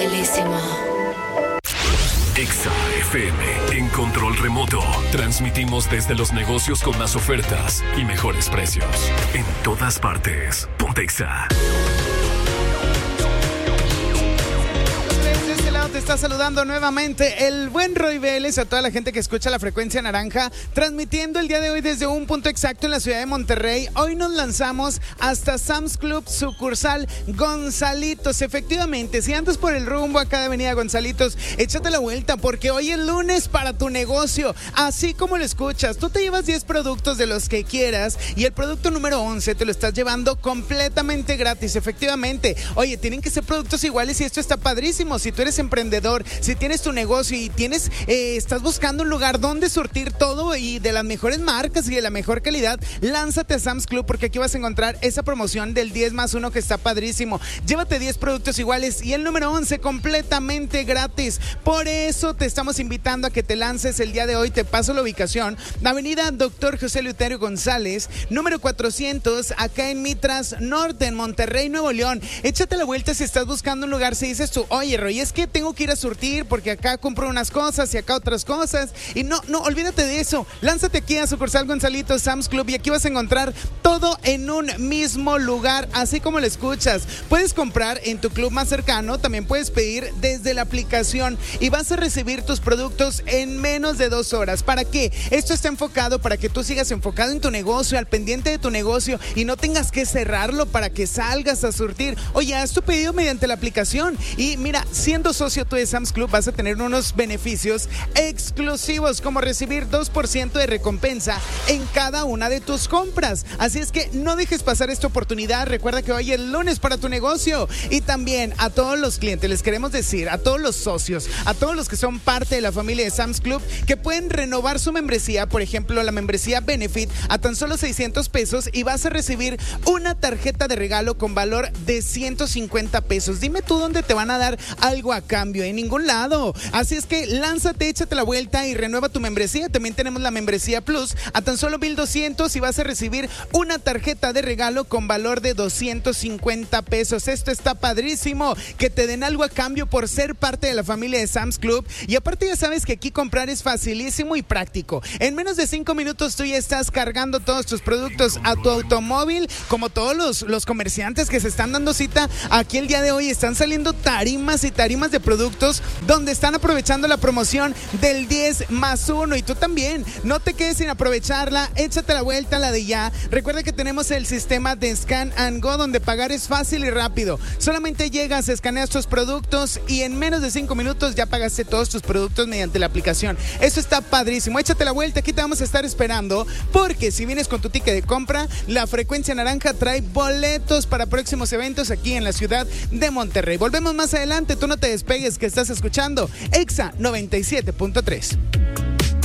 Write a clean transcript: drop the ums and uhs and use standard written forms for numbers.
Bellísimo. Exa FM en control remoto. Transmitimos desde los negocios con más ofertas y mejores precios. En todas partes. Ponte Exa. Te está saludando nuevamente el buen Roy Vélez, a toda la gente que escucha la frecuencia naranja, transmitiendo el día de hoy desde un punto exacto en la ciudad de Monterrey. Hoy nos lanzamos hasta Sam's Club, sucursal Gonzalitos. Efectivamente, si andas por el rumbo acá de Avenida Gonzalitos, échate la vuelta porque hoy es lunes para tu negocio. Así como lo escuchas, tú te llevas 10 productos de los que quieras y el producto número 11 te lo estás llevando completamente gratis. Efectivamente, oye, tienen que ser productos iguales y esto está padrísimo. Si tú eres emprendedor, si tienes tu negocio y estás buscando un lugar donde surtir todo y de las mejores marcas y de la mejor calidad, lánzate a Sam's Club porque aquí vas a encontrar esa promoción del 10+1 que está padrísimo. Llévate 10 productos iguales y el número 11 completamente gratis. Por eso te estamos invitando a que te lances el día de hoy. Te paso la ubicación: Avenida Dr. José Eleuterio González, número 400, acá en Mitras Norte, en Monterrey, Nuevo León. Échate la vuelta si estás buscando un lugar. Si dices tú, oye, Roy, es que tengo que ir a surtir porque acá compro unas cosas y acá otras cosas, y no, olvídate de eso. Lánzate aquí a sucursal Gonzalitos, Sam's Club, y aquí vas a encontrar todo en un mismo lugar, así como lo escuchas. Puedes comprar en tu club más cercano, también puedes pedir desde la aplicación y vas a recibir tus productos en menos de 2 horas. ¿Para qué? Esto está enfocado para que tú sigas enfocado en tu negocio, al pendiente de tu negocio, y no tengas que cerrarlo para que salgas a surtir. Oye, haz tu pedido mediante la aplicación y mira, siendo socio tú de Sam's Club vas a tener unos beneficios exclusivos, como recibir 2% de recompensa en cada una de tus compras. Así es que no dejes pasar esta oportunidad. Recuerda que hoy es lunes para tu negocio. Y también a todos los clientes les queremos decir, a todos los socios, a todos los que son parte de la familia de Sam's Club, que pueden renovar su membresía, por ejemplo la membresía Benefit, a tan solo 600 pesos, y vas a recibir una tarjeta de regalo con valor de 150 pesos. Dime tú dónde te van a dar algo a cambio. En ningún lado. Así es que lánzate, échate la vuelta y renueva tu membresía. También tenemos la membresía Plus a tan solo 1,200 y vas a recibir una tarjeta de regalo con valor de 250 pesos. Esto está padrísimo, que te den algo a cambio por ser parte de la familia de Sam's Club. Y aparte ya sabes que aquí comprar es facilísimo y práctico. En menos de 5 minutos tú ya estás cargando todos tus productos a tu automóvil, como todos los comerciantes que se están dando cita aquí el día de hoy. Están saliendo tarimas y tarimas de productos donde están aprovechando la promoción del 10+1, y tú también no te quedes sin aprovecharla. Échate la vuelta a la de ya. Recuerda que tenemos el sistema de Scan and Go, donde pagar es fácil y rápido. Solamente llegas, escaneas tus productos y en menos de 5 minutos ya pagaste todos tus productos mediante la aplicación. Eso está padrísimo. Échate la vuelta, aquí te vamos a estar esperando, porque si vienes con tu ticket de compra, la frecuencia naranja trae boletos para próximos eventos aquí en la ciudad de Monterrey. Volvemos más adelante, tú no te despegues, que estás escuchando Exa 97.3.